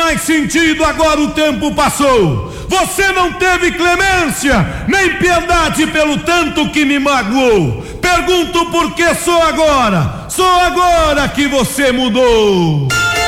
mais sentido, agora o tempo passou. Você não teve clemência, nem piedade pelo tanto que me magoou. Pergunto por que só agora que você mudou.